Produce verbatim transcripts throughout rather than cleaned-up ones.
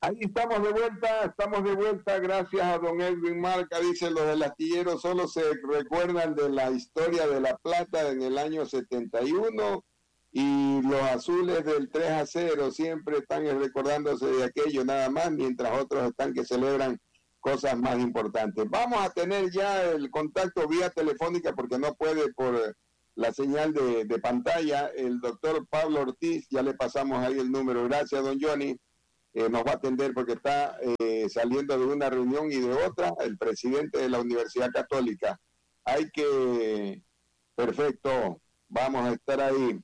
Ahí estamos de vuelta, estamos de vuelta, gracias a don Edwin Marca. Dice, los del astillero solo se recuerdan de la historia de La Plata en el año setenta y uno y los azules del tres a cero siempre están recordándose de aquello nada más, mientras otros están que celebran cosas más importantes. Vamos a tener ya el contacto vía telefónica porque no puede por la señal de, de pantalla. El doctor Pablo Ortiz, ya le pasamos ahí el número. Gracias, don Johnny. Eh, nos va a atender porque está eh, saliendo de una reunión y de otra, el presidente de la Universidad Católica. Hay que... Perfecto, vamos a estar ahí.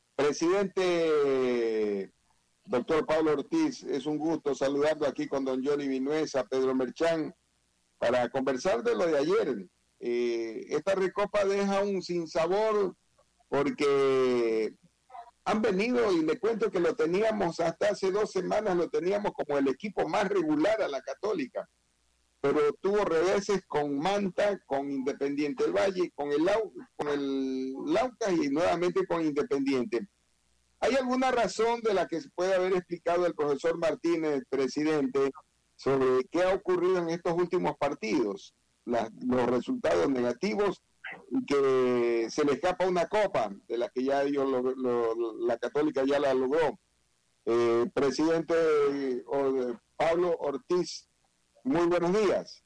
Presidente, doctor Pablo Ortiz, es un gusto saludarlo aquí con don Johnny Vinuesa, Pedro Merchán, para conversar de lo de ayer. Eh, esta recopa deja un sinsabor porque... han venido y le cuento que lo teníamos hasta hace dos semanas, lo teníamos como el equipo más regular a la Católica, pero tuvo reveses con Manta, con Independiente del Valle, con el, Lau, con el Laucas y nuevamente con Independiente. ¿Hay alguna razón de la que se puede haber explicado el profesor Martínez, presidente, sobre qué ha ocurrido en estos últimos partidos? Las, los resultados negativos y que se le escapa una copa de la que ya ellos lo, lo, la Católica ya la logró. Eh, presidente eh, Pablo Ortiz, muy buenos días.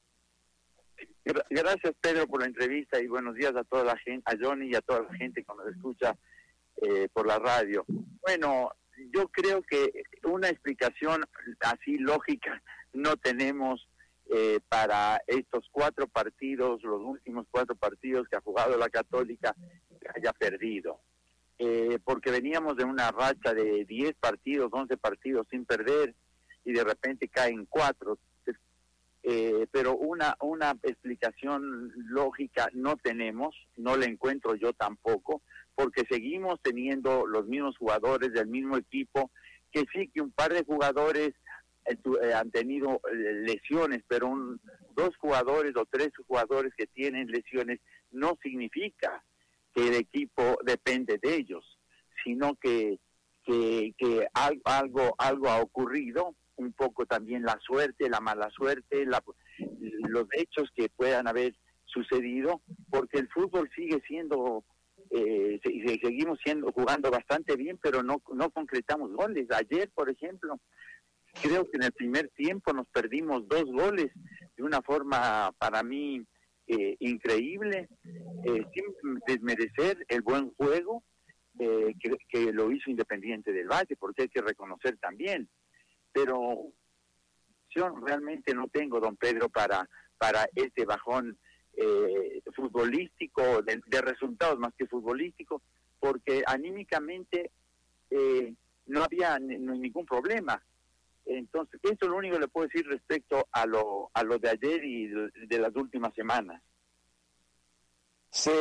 Gracias, Pedro, por la entrevista y buenos días a toda la gente, a Johnny y a toda la gente que nos escucha eh, por la radio. Bueno, yo creo que una explicación así lógica no tenemos Eh, para estos cuatro partidos, los últimos cuatro partidos que ha jugado la Católica, que haya perdido. Eh, porque veníamos de una racha de diez partidos, once partidos sin perder, y de repente caen cuatro. Eh, pero una, una explicación lógica no tenemos, no la encuentro yo tampoco, porque seguimos teniendo los mismos jugadores del mismo equipo, que sí que un par de jugadores Eh, han tenido eh, lesiones, pero un, dos jugadores o tres jugadores que tienen lesiones no significa que el equipo depende de ellos, sino que que, que algo algo ha ocurrido, un poco también la suerte, la mala suerte, la, los hechos que puedan haber sucedido, porque el fútbol sigue siendo eh, seguimos siendo jugando bastante bien, pero no no concretamos goles. Ayer, por ejemplo, creo que en el primer tiempo nos perdimos dos goles de una forma para mí eh, increíble, eh, sin desmerecer el buen juego eh, que, que lo hizo Independiente del Valle, porque hay que reconocer también. Pero yo realmente no tengo, don Pedro, para, para este bajón eh, futbolístico, de, de resultados más que futbolístico, porque anímicamente eh, no había n- ningún problema. Entonces, eso es lo único que le puedo decir respecto a lo a lo de ayer y de, de las últimas semanas. ¿Se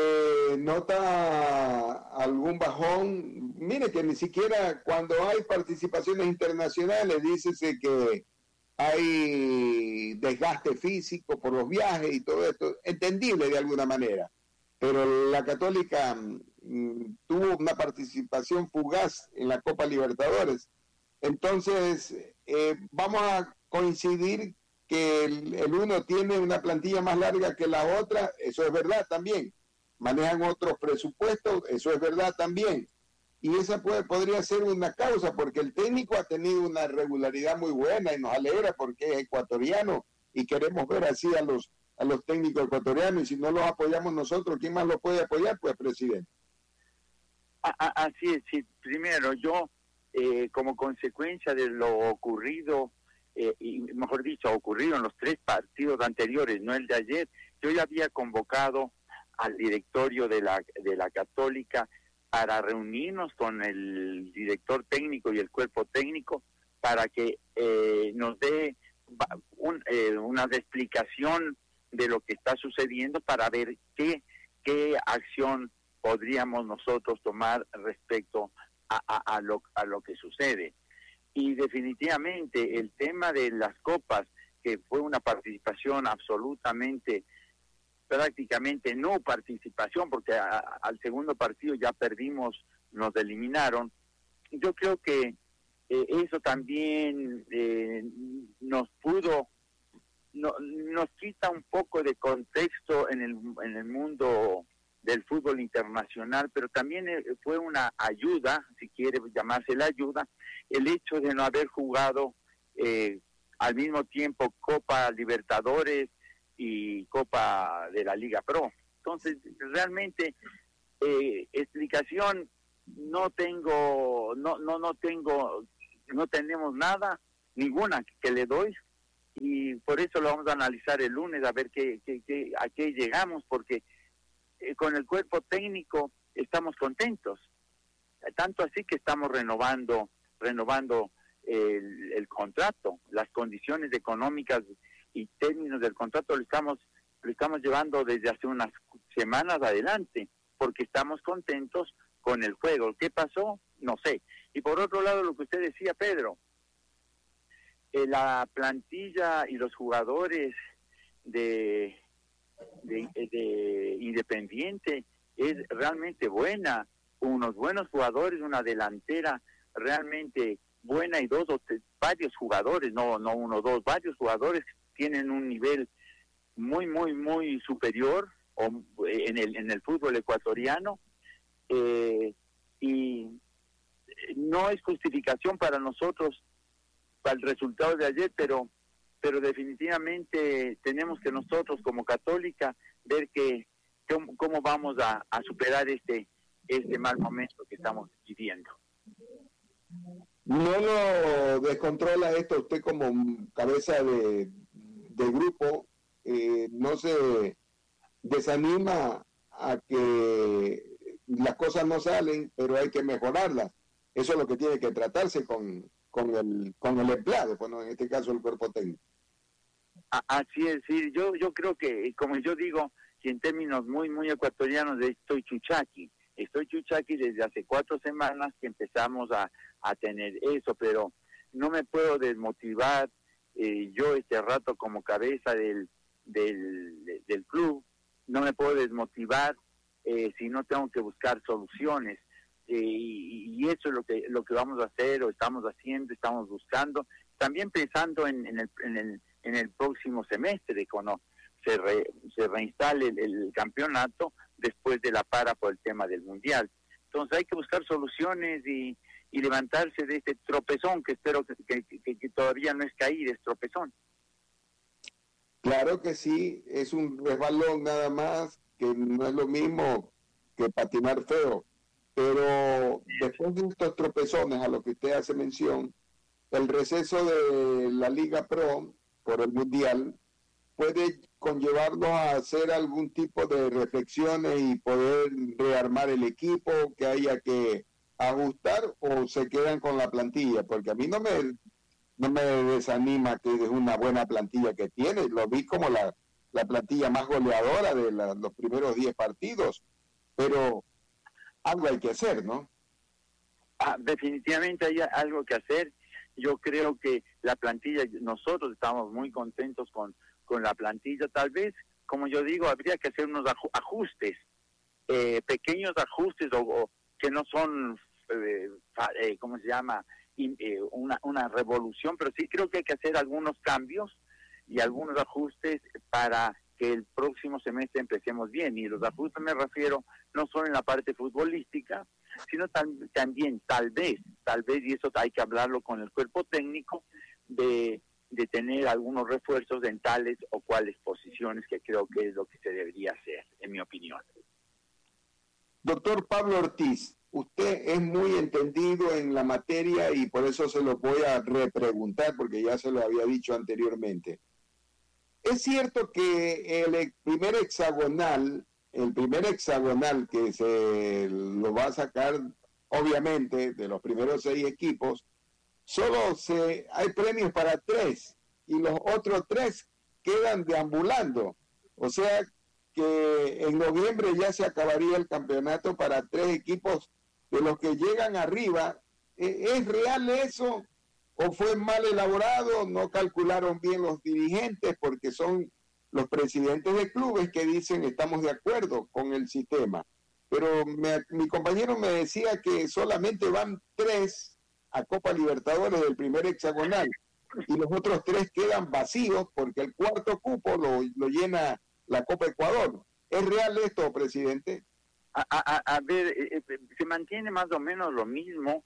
nota algún bajón? Mire que ni siquiera cuando hay participaciones internacionales dícese que hay desgaste físico por los viajes y todo esto, entendible de alguna manera, pero la Católica mm, tuvo una participación fugaz en la Copa Libertadores. Entonces, eh, vamos a coincidir que el, el uno tiene una plantilla más larga que la otra, eso es verdad también. Manejan otros presupuestos, eso es verdad también. Y esa puede, podría ser una causa, porque el técnico ha tenido una regularidad muy buena y nos alegra porque es ecuatoriano y queremos ver así a los, a los técnicos ecuatorianos, y si no los apoyamos nosotros, ¿quién más los puede apoyar? Pues, presidente. Así es, sí. Primero, yo... Eh, como consecuencia de lo ocurrido, eh, y mejor dicho, ocurrido en los tres partidos anteriores, no el de ayer, yo ya había convocado al directorio de la de la Católica para reunirnos con el director técnico y el cuerpo técnico para que eh, nos dé un, eh, una explicación de lo que está sucediendo para ver qué, qué acción podríamos nosotros tomar respecto A, a, a, lo, a lo que sucede. Y definitivamente el tema de las copas, que fue una participación absolutamente, prácticamente no participación, porque a, a, al segundo partido ya perdimos, nos eliminaron. Yo creo que eh, eso también eh, nos pudo, no, nos quita un poco de contexto en el, en el mundo del fútbol internacional, pero también fue una ayuda, si quiere llamarse la ayuda, el hecho de no haber jugado eh, al mismo tiempo Copa Libertadores y Copa de la Liga Pro. Entonces, realmente, eh, explicación no tengo, no, no, no tengo, no tenemos nada, ninguna que le doy, y por eso lo vamos a analizar el lunes a ver qué, qué, qué, a qué llegamos, porque eh, con el cuerpo técnico estamos contentos, tanto así que estamos renovando, renovando el, el contrato, las condiciones económicas y términos del contrato lo estamos, lo estamos llevando desde hace unas semanas adelante, porque estamos contentos con el juego. ¿Qué pasó? No sé. Y por otro lado, lo que usted decía, Pedro, eh, la plantilla y los jugadores de, de, de Independiente es realmente buena, unos buenos jugadores, una delantera realmente buena y dos o tres, varios jugadores, no no uno o dos, varios jugadores tienen un nivel muy, muy, muy superior o, en, el, en el fútbol ecuatoriano, eh, y no es justificación para nosotros para el resultado de ayer, pero pero definitivamente tenemos que nosotros como Católica ver que cómo, cómo vamos a, a superar este este mal momento que estamos viviendo. ¿No lo descontrola esto usted como cabeza de, de grupo? Eh, ¿No se desanima a que las cosas no salen, pero hay que mejorarlas? Eso es lo que tiene que tratarse con, con, el, con el empleado, bueno, en este caso el cuerpo técnico. Así es, sí, yo, yo creo que, como yo digo, si en términos muy, muy ecuatorianos, estoy chuchaqui. Estoy chuchaqui desde hace cuatro semanas que empezamos a, a tener eso, pero no me puedo desmotivar eh, yo este rato como cabeza del, del, del club, no me puedo desmotivar eh, si no tengo que buscar soluciones. Eh, y, y eso es lo que lo que vamos a hacer o estamos haciendo, estamos buscando, también pensando en, en, el, en, el, en el próximo semestre, cuando se, re, se reinstale el, el campeonato después de la para por el tema del Mundial. Entonces hay que buscar soluciones y, y levantarse de este tropezón, que espero que, que, que, que todavía no es caída, es tropezón. Claro que sí, es un resbalón nada más, que no es lo mismo que patinar feo, pero después de estos tropezones a los que usted hace mención, el receso de la Liga Pro por el Mundial puede conllevarnos a hacer algún tipo de reflexiones y poder rearmar el equipo, que haya que ajustar, o se quedan con la plantilla, porque a mí no me no me desanima que es una buena plantilla que tiene, lo vi como la, la plantilla más goleadora de la, los primeros diez partidos, pero algo hay que hacer, ¿no? Ah, definitivamente hay algo que hacer. Yo creo que la plantilla, nosotros estamos muy contentos con, con la plantilla. Tal vez, como yo digo, habría que hacer unos ajustes, eh, pequeños ajustes o, o que no son, eh, eh, ¿cómo se llama?, y, eh, una, una revolución, pero sí creo que hay que hacer algunos cambios y algunos ajustes para que el próximo semestre empecemos bien. Y los ajustes me refiero no solo en la parte futbolística, sino tam, también tal vez, tal vez, y eso hay que hablarlo con el cuerpo técnico, de, de tener algunos refuerzos en tales o cuales posiciones, que creo que es lo que se debería hacer, en mi opinión. Doctor Pablo Ortiz, usted es muy entendido en la materia y por eso se lo voy a repreguntar, porque ya se lo había dicho anteriormente. Es cierto que el primer hexagonal, el primer hexagonal que se lo va a sacar, obviamente, de los primeros seis equipos, solo se hay premios para tres y los otros tres quedan deambulando. O sea que en noviembre ya se acabaría el campeonato para tres equipos de los que llegan arriba. ¿Es real eso o fue mal elaborado? ¿No calcularon bien los dirigentes? Porque son los presidentes de clubes que dicen estamos de acuerdo con el sistema. Pero me, mi compañero me decía que solamente van tres a Copa Libertadores del primer hexagonal y los otros tres quedan vacíos porque el cuarto cupo lo, lo llena la Copa Ecuador. ¿Es real esto, presidente? A, a, a ver, eh, eh, se mantiene más o menos lo mismo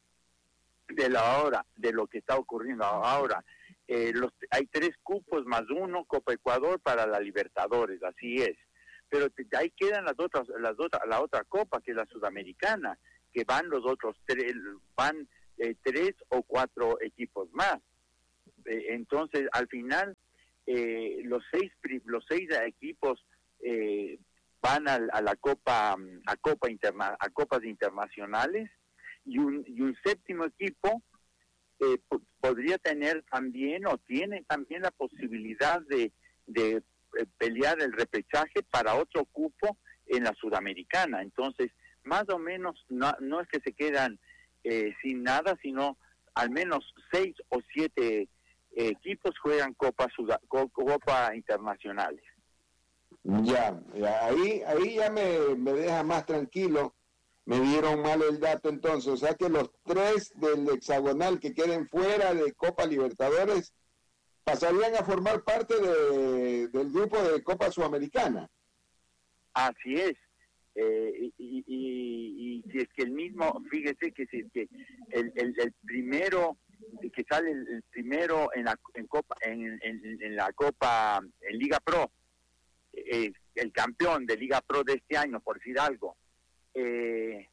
de la hora, de lo que está ocurriendo ahora. Eh, los, hay tres cupos más uno, Copa Ecuador para la Libertadores, así es. Pero te, ahí quedan las otras, las otras, la otra copa, que es la Sudamericana, que van los otros tres, van eh, tres o cuatro equipos más. Eh, entonces, al final, eh, los seis los seis equipos eh, van a, a la Copa, a Copa interna, a copas internacionales, y un, y un séptimo equipo eh, p- podría tener también o tiene también la posibilidad de, de eh, pelear el repechaje para otro cupo en la Sudamericana. Entonces, más o menos no, no es que se quedan eh, sin nada, sino al menos seis o siete eh, equipos juegan Copa, Suda, Copa internacionales. Ya, ya, ahí, ahí ya me, me deja más tranquilo. Me dieron mal el dato entonces, o sea que los tres del hexagonal que queden fuera de Copa Libertadores pasarían a formar parte de, del grupo de Copa Sudamericana. Así es. Eh, y, y, y, y si es que el mismo, fíjese que si es que el, el, el primero que sale el, el primero en la en Copa en, en, en la Copa en Liga Pro, eh, el campeón de Liga Pro de este año, por decir algo, eh,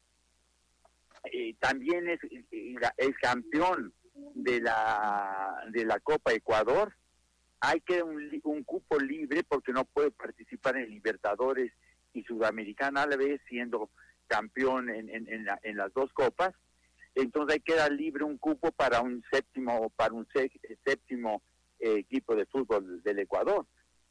eh, también es, es campeón de la de la Copa Ecuador, hay que un, un cupo libre porque no puede participar en Libertadores y Sudamericana a la vez, siendo campeón en, en, en, la, en las dos copas. Entonces hay que dar libre un cupo para un séptimo para un séptimo eh, equipo de fútbol del Ecuador.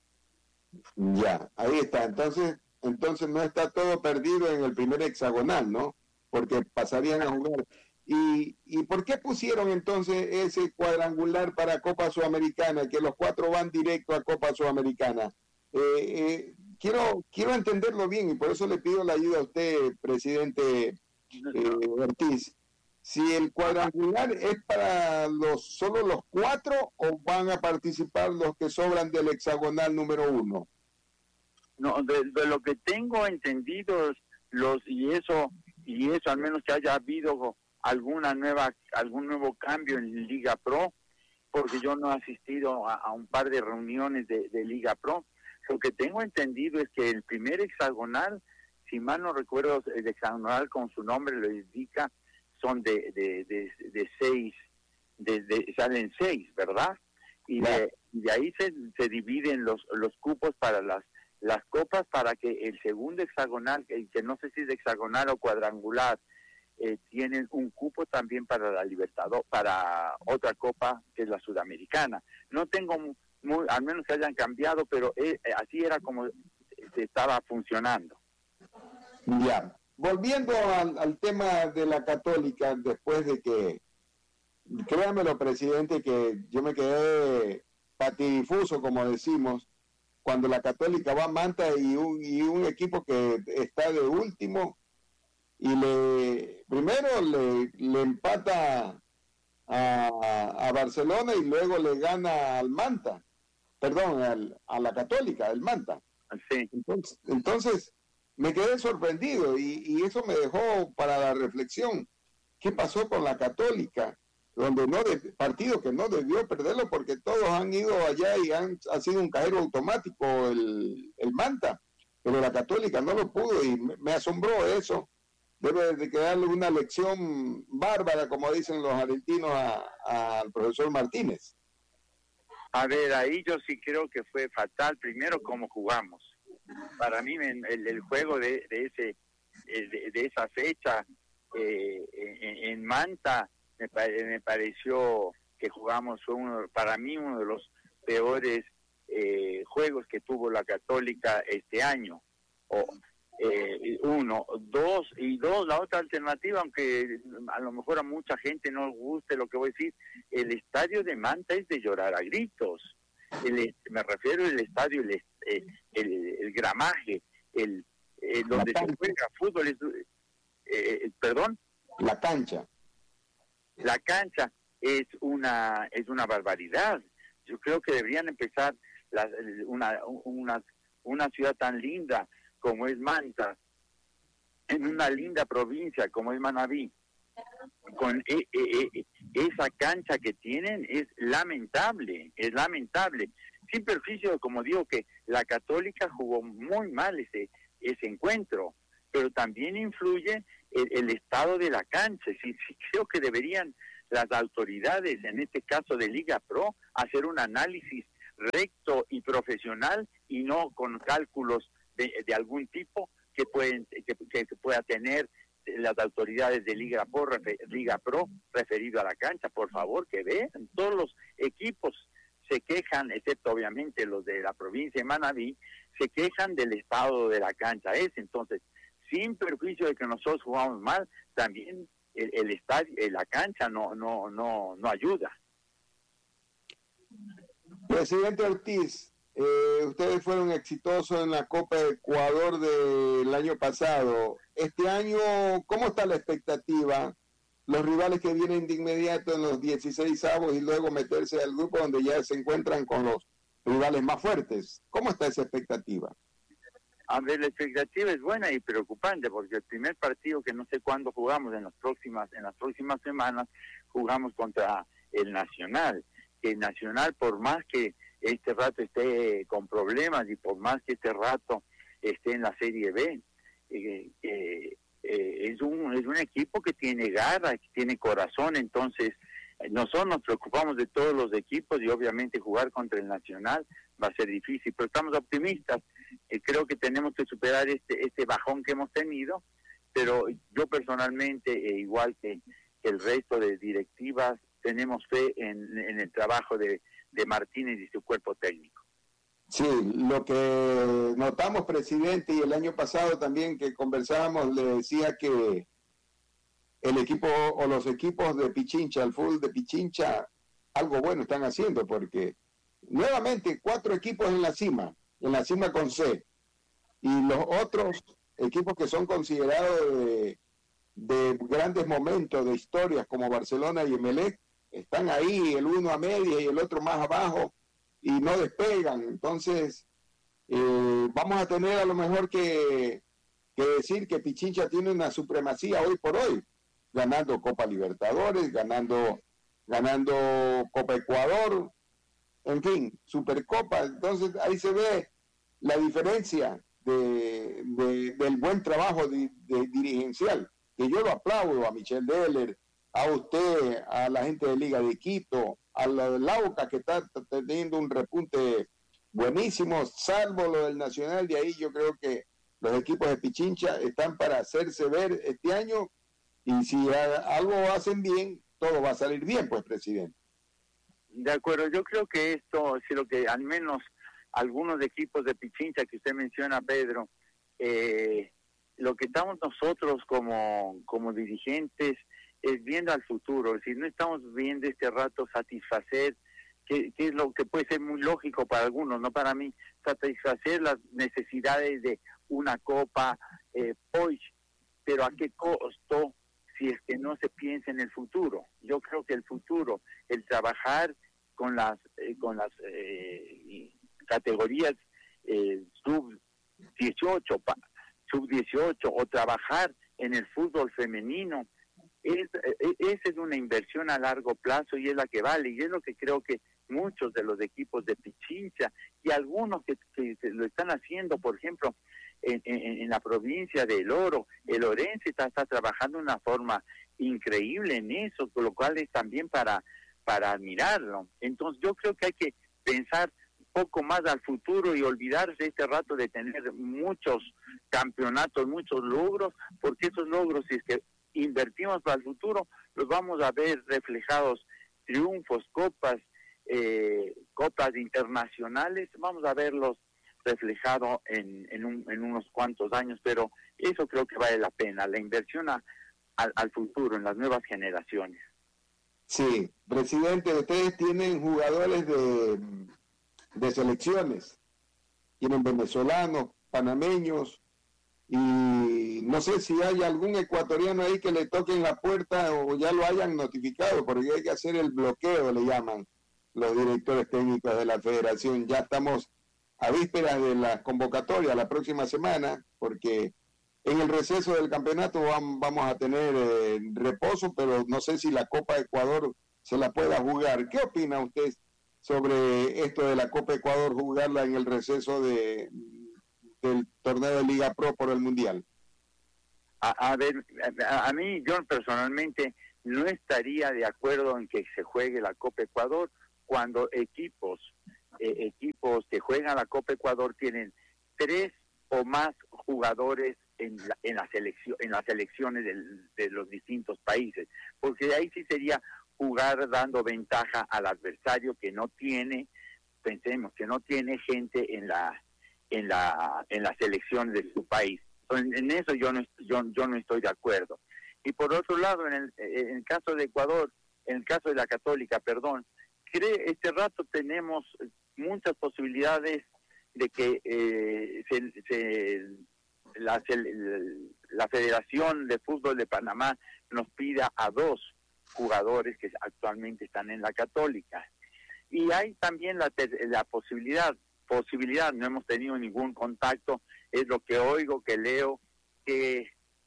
Ya, ahí está. Entonces, entonces no está todo perdido en el primer hexagonal, ¿no? Porque pasarían a jugar. ¿Y, y por qué pusieron entonces ese cuadrangular para Copa Sudamericana, que los cuatro van directo a Copa Sudamericana? Eh, eh, quiero quiero entenderlo bien y por eso le pido la ayuda a usted, presidente eh, Ortiz. Si el cuadrangular es para los solo los cuatro o van a participar los que sobran del hexagonal número uno. No, de, de lo que tengo entendido, los y eso y eso al menos que haya habido alguna nueva algún nuevo cambio en Liga Pro, porque yo no he asistido a, a un par de reuniones de, de Liga Pro. Lo que tengo entendido es que el primer hexagonal, si mal no recuerdo, el hexagonal con su nombre lo indica, son de de, de, de seis, de, de, salen seis, ¿verdad? Y de, de ahí se, se dividen los los cupos para las las copas, para que el segundo hexagonal, que, que no sé si es hexagonal o cuadrangular, eh, tienen un cupo también para la Libertadores, para otra copa que es la Sudamericana. No tengo muy, al menos que hayan cambiado, pero eh, así era como se estaba funcionando. Ya, volviendo al, al tema de la Católica, después de que, créamelo, presidente, que yo me quedé patidifuso, como decimos, cuando la Católica va a Manta y un, y un equipo que está de último y le primero le, le empata a, a Barcelona y luego le gana al Manta, perdón, al, a la Católica, el Manta. Sí. Entonces, entonces me quedé sorprendido y, y eso me dejó para la reflexión. ¿Qué pasó con la Católica? Donde no de, partido que no debió perderlo porque todos han ido allá y han ha sido un cajero automático el, el Manta, pero la Católica no lo pudo y me, me asombró eso. Debe de quedarle una lección bárbara, como dicen los argentinos, al profesor Martínez. A ver, ahí yo sí creo que fue fatal, primero cómo jugamos. Para mí el, el juego de, de ese de, de esa fecha eh, en, en Manta me, me pareció que jugamos, fue uno, para mí uno de los peores eh, juegos que tuvo la Católica este año. O, eh, uno, dos, y dos, la otra alternativa, aunque a lo mejor a mucha gente no les guste lo que voy a decir, el estadio de Manta es de llorar a gritos. El, me refiero al estadio, el, el, el, el gramaje, el, el donde se juega fútbol, es, eh, perdón. La cancha. La cancha es una es una barbaridad. Yo creo que deberían empezar la, una, una, una ciudad tan linda como es Manta, en una linda provincia como es Manabí, con e, e, e, esa cancha que tienen es lamentable, es lamentable. Sin perjuicio, como digo, que la Católica jugó muy mal ese ese encuentro, pero también influye el, el estado de la cancha. Sí, sí, creo que deberían las autoridades, en este caso de Liga Pro, hacer un análisis recto y profesional y no con cálculos de, de algún tipo que pueden que, que pueda tener las autoridades de Liga Pro, refer, Liga Pro referido a la cancha. Por favor, que vean, todos los equipos se quejan, excepto obviamente los de la provincia de Manabí, se quejan del estado de la cancha ese. Entonces, sin perjuicio de que nosotros jugamos mal, también el, el estadio, la cancha no no no no ayuda. Presidente Ortiz, eh, ustedes fueron exitosos en la Copa de Ecuador del año pasado. Este año, ¿cómo está la expectativa? Los rivales que vienen de inmediato en los dieciséis avos y luego meterse al grupo donde ya se encuentran con los rivales más fuertes. ¿Cómo está esa expectativa? A ver, la expectativa es buena y preocupante, porque el primer partido, que no sé cuándo jugamos, en las próximas en las próximas semanas, jugamos contra el Nacional. Que el Nacional, por más que este rato esté con problemas y por más que este rato esté en la Serie B, eh, eh, eh, es un es un equipo que tiene garra, que tiene corazón. Entonces nosotros nos preocupamos de todos los equipos y obviamente jugar contra el Nacional va a ser difícil, pero estamos optimistas. Eh, creo que tenemos que superar este este bajón que hemos tenido, pero yo personalmente, eh, igual que, que el resto de directivas, tenemos fe en, en el trabajo de, de Martínez y su cuerpo técnico. Sí, lo que notamos, presidente, y el año pasado también que conversábamos, le decía que el equipo o los equipos de Pichincha, el fútbol de Pichincha, algo bueno están haciendo, porque nuevamente cuatro equipos en la cima, en la cima con C, y los otros equipos que son considerados de, de grandes momentos, de historias como Barcelona y Emelec, están ahí, el uno a media y el otro más abajo, y no despegan. Entonces, eh, vamos a tener a lo mejor que, que decir que Pichincha tiene una supremacía hoy por hoy, ganando Copa Libertadores, ganando, ganando Copa Ecuador, en fin, Supercopa. Entonces, ahí se ve la diferencia de, de, del buen trabajo de, de dirigencial, que yo lo aplaudo a Michel Deller, a usted, a la gente de Liga de Quito, a la de Lauca, que está teniendo un repunte buenísimo, salvo lo del Nacional. De ahí yo creo que los equipos de Pichincha están para hacerse ver este año, y si algo hacen bien, todo va a salir bien, pues, presidente. De acuerdo, yo creo que esto, si lo que al menos algunos equipos de Pichincha que usted menciona, Pedro, eh, lo que estamos nosotros como, como dirigentes es viendo al futuro. Es decir, no estamos viendo este rato satisfacer, que, que es lo que puede ser muy lógico para algunos, no para mí, satisfacer las necesidades de una copa eh, hoy, pero a qué costo si es que no se piensa en el futuro. Yo creo que el futuro, el trabajar con las eh, con las eh, categorías eh, sub dieciocho, sub dieciocho, o trabajar en el fútbol femenino, es, esa es una inversión a largo plazo y es la que vale, y es lo que creo que muchos de los equipos de Pichincha y algunos que, que lo están haciendo, por ejemplo, en, en, en la provincia de El Oro, el Orense está, está trabajando de una forma increíble en eso, con lo cual es también para, para admirarlo. Entonces yo creo que hay que pensar un poco más al futuro y olvidarse este rato de tener muchos campeonatos, muchos logros, porque esos logros, si es que invertimos para el futuro, los vamos a ver reflejados, triunfos, copas, eh, copas internacionales, vamos a verlos reflejados en, en, un, en unos cuantos años, pero eso creo que vale la pena, la inversión a, a, al futuro, en las nuevas generaciones. Sí, presidente, ustedes tienen jugadores de, de selecciones, tienen venezolanos, panameños, y no sé si hay algún ecuatoriano ahí que le toquen la puerta o ya lo hayan notificado, porque hay que hacer el bloqueo, le llaman los directores técnicos de la federación. Ya estamos a vísperas de la convocatoria la próxima semana, porque en el receso del campeonato vamos a tener eh, reposo, pero no sé si la Copa Ecuador se la pueda jugar. ¿Qué opina usted sobre esto de la Copa Ecuador, jugarla en el receso de, del torneo de Liga Pro por el Mundial? A, a ver, a, a mí, yo personalmente no estaría de acuerdo en que se juegue la Copa Ecuador cuando equipos, eh, equipos que juegan la Copa Ecuador tienen tres o más jugadores en, la, en, la selección, en las selecciones del, de los distintos países, porque ahí sí sería jugar dando ventaja al adversario que no tiene, pensemos, que no tiene gente en la en la en las selecciones de su país. En, en eso yo no yo, yo no estoy de acuerdo. Y por otro lado, en el, en el caso de Ecuador, en el caso de la Católica, perdón, cree este rato tenemos muchas posibilidades de que eh, se, se, la, la Federación de Fútbol de Panamá nos pida a dos jugadores que actualmente están en la Católica. Y hay también la, la posibilidad, posibilidad, no hemos tenido ningún contacto, es lo que oigo, que leo, que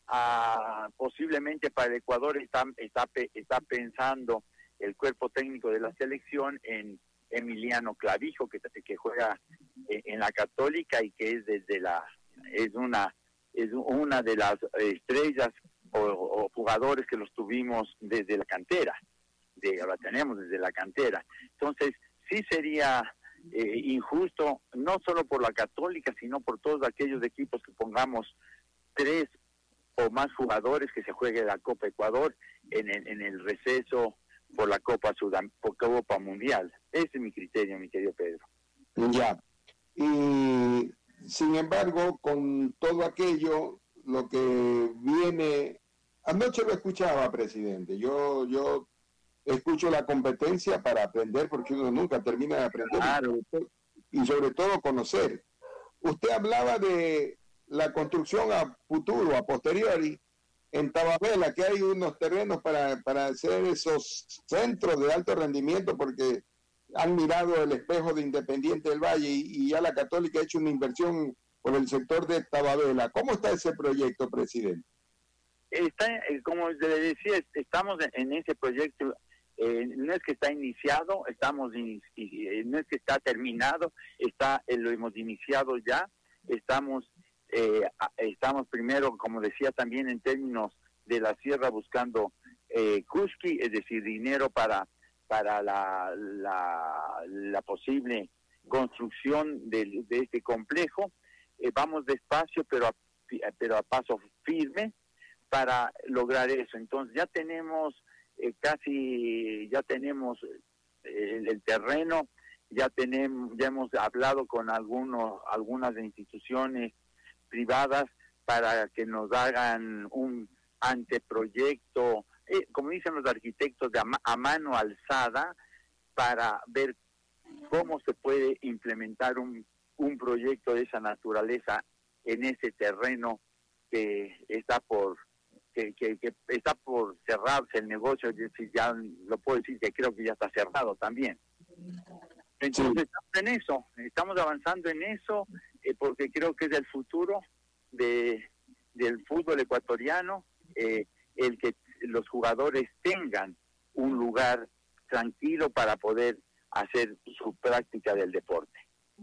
ah, posiblemente para el Ecuador está, está, está pensando el cuerpo técnico de la selección en Emiliano Clavijo, que, que juega en la Católica y que es desde la es una es una de las estrellas o, o jugadores que los tuvimos desde la cantera, de, la tenemos desde la cantera. Entonces sí sería eh, injusto, no solo por la Católica, sino por todos aquellos equipos que pongamos tres o más jugadores que se juegue la Copa Ecuador en el, en el receso por la Copa Sudam, por Copa Mundial. Ese es mi criterio, mi querido Pedro. Ya. Y sin embargo, con todo aquello, lo que viene, anoche lo escuchaba, presidente. Yo, yo escucho la competencia para aprender, porque uno nunca termina de aprender. Claro. Y, sobre todo, y sobre todo conocer. Usted hablaba de la construcción a futuro, a posteriori, en Tababela, que hay unos terrenos para, para hacer esos centros de alto rendimiento, porque han mirado el espejo de Independiente del Valle y, y ya la Católica ha hecho una inversión por el sector de Tababela. ¿Cómo está ese proyecto, presidente? Está, como le decía, estamos en ese proyecto, eh, no es que está iniciado, estamos in, no es que está terminado, está eh, lo hemos iniciado ya, estamos eh, estamos primero, como decía también en términos de la sierra, buscando eh, Kuski, es decir, dinero para para la, la, la posible construcción de, de este complejo. Eh, vamos despacio, pero a, pero a paso firme para lograr eso. Entonces ya tenemos eh, casi, ya tenemos el, el terreno, ya tenemos, ya hemos hablado con algunos, algunas instituciones privadas para que nos hagan un anteproyecto, eh, como dicen los arquitectos, de a, a mano alzada, para ver cómo se puede implementar un, un proyecto de esa naturaleza en ese terreno que está por que, que, que está por cerrarse el negocio. Es decir, ya lo puedo decir que creo que ya está cerrado también. Entonces sí, estamos en eso, estamos avanzando en eso, eh, porque creo que es el futuro de del fútbol ecuatoriano, eh, el que los jugadores tengan un lugar tranquilo para poder hacer su práctica del deporte.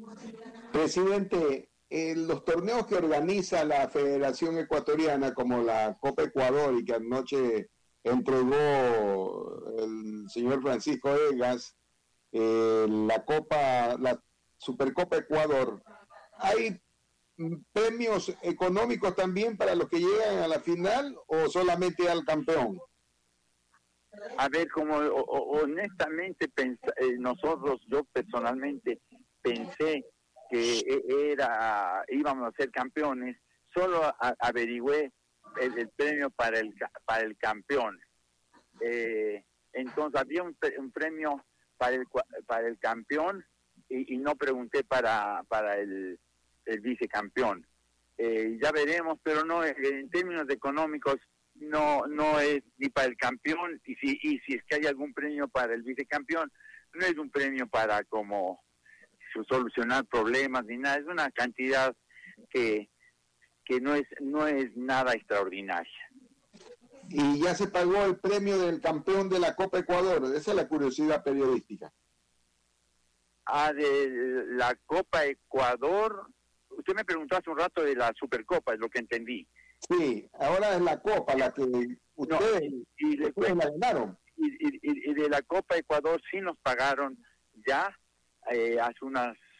Presidente, eh, los torneos que organiza la Federación Ecuatoriana, como la Copa Ecuador y que anoche entregó el señor Francisco Egas, eh, la Copa, la Supercopa Ecuador, ¿hay premios económicos también para los que llegan a la final o solamente al campeón? A ver, como o, honestamente pens eh, nosotros, yo personalmente pensé que era íbamos a ser campeones, solo a, averigüé el, el premio para el para el campeón. Eh, entonces había un, un premio para el para el campeón y, y no pregunté para para el el vicecampeón. eh, ya veremos, pero no en términos económicos no no es ni para el campeón, y si y si es que hay algún premio para el vicecampeón, no es un premio para como solucionar problemas ni nada, es una cantidad que que no es no es nada extraordinaria. Y ya se pagó el premio del campeón de la Copa Ecuador, esa es la curiosidad periodística. Ah, de la Copa Ecuador, usted me preguntó hace un rato de la Supercopa, es lo que entendí. Sí, ahora es la Copa la que ustedes, no, y, y ustedes la ganaron. Y, y, y de la Copa Ecuador sí nos pagaron ya eh, hace unas